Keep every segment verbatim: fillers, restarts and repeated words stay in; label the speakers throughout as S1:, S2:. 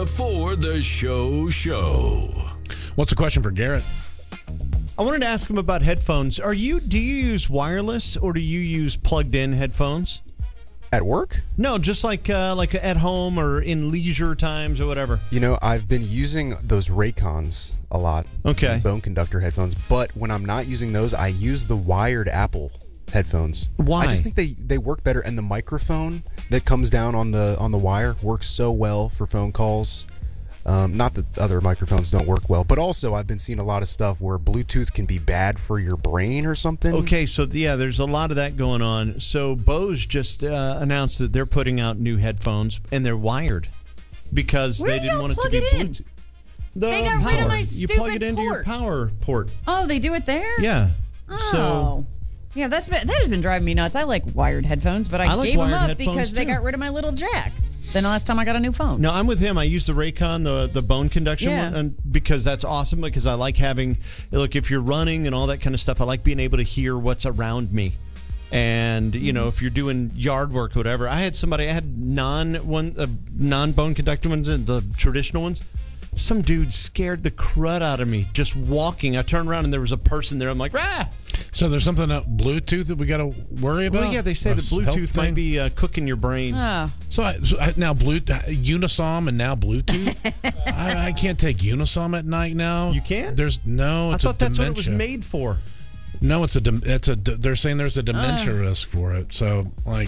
S1: before the show show.
S2: What's the question for Garrett?
S3: I wanted to ask him about headphones. Are you? Do you use wireless or do you use plugged-in headphones?
S4: At work?
S3: No, just like uh, like at home or in leisure times or whatever.
S4: You know, I've been using those Raycons a lot.
S3: Okay.
S4: Bone conductor headphones. But when I'm not using those, I use the wired Apple headphones.
S3: Why?
S4: I just think they, they work better, and the microphone that comes down on the on the wire works so well for phone calls. Um, not that other microphones don't work well, but also I've been seeing a lot of stuff where Bluetooth can be bad for your brain or something.
S3: Okay, so yeah, there's a lot of that going on. So Bose just uh, announced that they're putting out new headphones, and they're wired because
S5: Where
S3: they
S5: do
S3: didn't
S5: y'all
S3: want it to
S5: plug
S3: be
S5: it in?
S3: Bluetooth. The
S5: They got rid of
S3: power.
S5: my
S3: You
S5: stupid
S3: plug it into your
S5: port.
S3: power port.
S5: Oh, they do it there?
S3: Yeah.
S5: Oh.
S3: So
S5: Yeah, that's been, that has been driving me nuts. I like wired headphones, but I,
S3: I like
S5: gave them
S3: wired
S5: up
S3: headphones,
S5: because they
S3: too.
S5: got rid of my little jack. Then the last time I got a new phone.
S3: no, I'm with him. I use the Raycon, the the bone conduction
S5: Yeah.
S3: one, and because that's awesome. Because I like having look if you're running and all that kind of stuff. I like being able to hear what's around me. And you know, if you're doing yard work, or whatever. I had somebody. I had non one uh, non bone conductor ones and the traditional ones. Some dude scared the crud out of me just walking. I turned around and there was a person there. I'm like, ah!
S2: So there's something about Bluetooth that we got to worry about?
S3: Well, yeah, they say
S2: A
S3: that
S2: health
S3: Bluetooth might
S2: thing?
S3: be uh, cooking your brain.
S5: Oh.
S2: So, I, so I, now Bluetooth, Unisom and now Bluetooth. I, I can't take Unisom at night now.
S3: You can't?
S2: There's no.
S3: I
S2: It's
S3: thought
S2: a
S3: that's what it was
S2: dementia.
S3: made for.
S2: No, it's a. dem- It's a. They're saying there's a dementia risk for it. So like,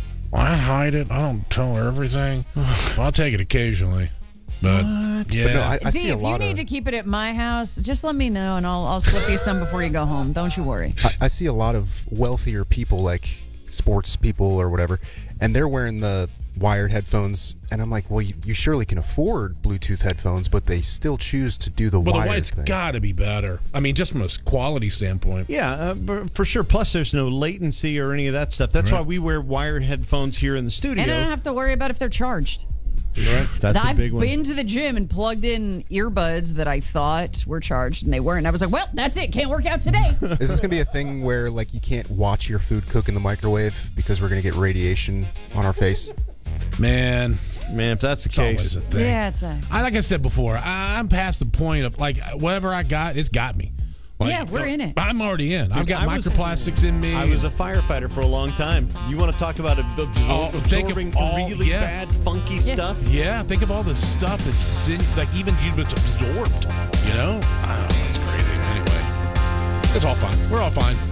S2: I hide it. I don't tell her everything. I'll take it occasionally. But yeah,
S4: But no, I, I
S5: D,
S4: see a
S5: if you
S4: lot
S5: need
S4: of
S5: to keep it at my house, just let me know and I'll I'll slip you some before you go home. Don't you worry.
S4: I, I see a lot of wealthier people, like sports people or whatever, and they're wearing the wired headphones, and I'm like, well, you, you surely can afford Bluetooth headphones, but they still choose to do the
S2: well, the
S4: wired
S2: white's
S4: thing.
S2: got to be better. I mean, just from a quality standpoint.
S3: Yeah, uh, for- for sure. Plus, there's no latency or any of that stuff. That's
S2: Right.
S3: why we wear wired headphones here in the studio.
S5: And I don't have to worry about if they're charged.
S3: Right. That's
S5: I've
S3: a big one.
S5: been to the gym and plugged in earbuds that I thought were charged and they weren't. I was like, well, that's it. Can't work out today.
S4: Is this going to be a thing where, like, you can't watch your food cook in the microwave because we're going to get radiation on our face?
S2: Man,
S3: Man, if that's the
S2: it's always
S3: case.
S2: a thing.
S5: Yeah, it's a.
S2: I like I said before, I, I'm past the point of like whatever I got, it's got me. Like,
S5: Yeah, we're in it.
S2: I'm already in. I've
S3: Dude,
S2: got
S3: I was-
S2: microplastics in me.
S3: I was a firefighter for a long time. You want to talk about absor-
S2: Oh, think of
S3: absorbing
S2: all-
S3: really
S2: yeah.
S3: bad, funky stuff?
S2: yeah, think of all the stuff that's in, like even it's absorbed. You know, I don't know, it's crazy. Anyway, it's all fine. We're all fine.